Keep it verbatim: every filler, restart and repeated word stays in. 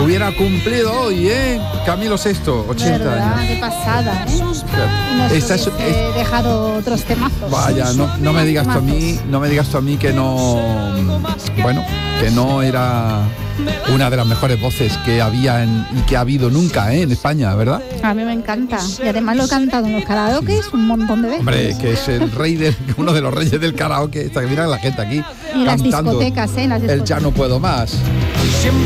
Hubiera cumplido hoy, ¿eh? Camilo sexto, ochenta ¿verdad? años. Qué pasada, ¿eh? No Esta es- hubiese es- dejado otros temazos. Vaya, no, no me digas tú a mí, no me digas tú a mí que no, bueno, que no era una de las mejores voces que había en, y que ha habido nunca, ¿eh? En España, ¿verdad? A mí me encanta. Y además lo he cantado en los karaokes un montón de veces. Hombre, que es el rey del, uno de los reyes del karaoke. Está, mira la gente aquí Y las cantando discotecas, ¿eh? Las el Ya discotecas. no puedo más.